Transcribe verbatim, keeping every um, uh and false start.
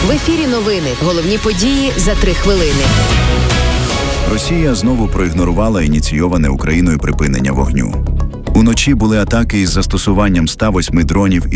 В ефірі новини. Головні події за три хвилини. Росія знову проігнорувала ініційоване Україною припинення вогню. Уночі були атаки із застосуванням ста восьми дронів